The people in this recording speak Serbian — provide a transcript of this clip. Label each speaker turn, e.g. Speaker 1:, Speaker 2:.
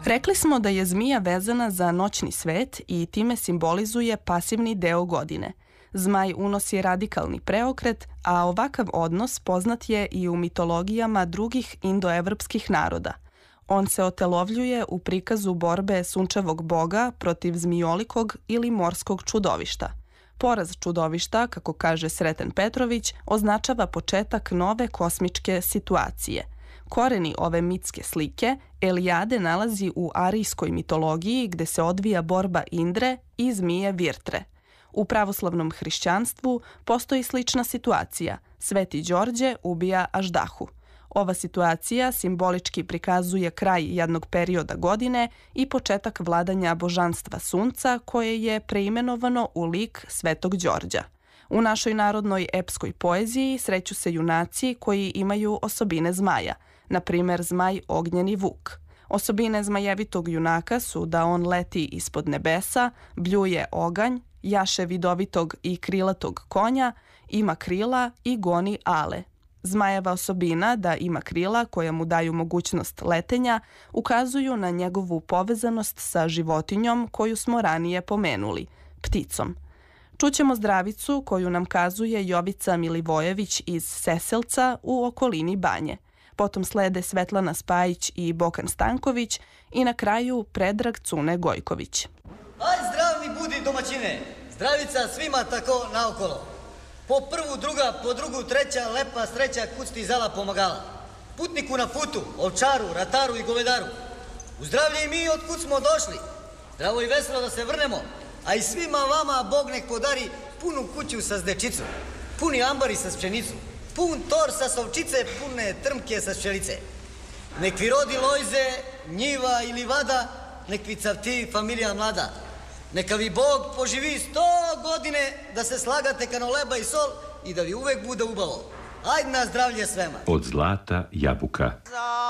Speaker 1: Rekli smo da je zmija vezana za noćni svet i time simbolizuje pasivni deo godine. Zmaj unosi radikalni preokret, a ovakav odnos poznat je i u mitologijama drugih indoevropskih naroda. On se otelovljuje u prikazu borbe sunčevog boga protiv zmijolikog ili morskog čudovišta. Poraz čudovišta, kako kaže Sreten Petrović, označava početak nove kosmičke situacije. Koreni ove mitske slike Elijade nalazi u arijskoj mitologiji gde se odvija borba Indre i zmije Virtre. U pravoslavnom hrišćanstvu postoji slična situacija. Sveti Đorđe ubija Aždahu. Ova situacija simbolički prikazuje kraj jednog perioda godine i početak vladanja božanstva sunca koje je preimenovano u lik Svetog Đorđa. U našoj narodnoj epskoj poeziji sreću se junaci koji imaju osobine zmaja, na primer zmaj Ognjeni Vuk. Osobine zmajevitog junaka su da on leti ispod nebesa, bljuje oganj, jaše vidovitog i krilatog konja, ima krila i goni ale. Zmajeva osobina da ima krila koja mu daju mogućnost letenja ukazuju na njegovu povezanost sa životinjom koju smo ranije pomenuli, pticom. Čućemo zdravicu koju nam kazuje Jovica Milivojević iz Seselca u okolini Banje. Potom slede Svetlana Spajić i Bokan Stanković i na kraju Predrag Cune Gojković.
Speaker 2: Aj zdrav mi budi domaćine, zdravica svima tako naokolo. Po prvu, druga, po drugu, treća, lepa sreća, kucti zala pomagala. Putniku na putu, ovčaru, rataru i govedaru. U zdravlje i mi od kud smo došli. Zdravo i veselo da se vrnemo, a i svima vama Bog nek podari punu kuću sa zdečicom, puni ambari sa pšenicom, pun tor sa sovčice, pune trmke sa pšelice. Nek vi rodi lojze, njiva ili vada, nek vi cavti familija mlada. Neka vi Bog poživi 100 godine da se slagate kano leba i sol i da vi uvek bude ubavo. Ajde na zdravlje svema.
Speaker 3: Od zlata jabuka.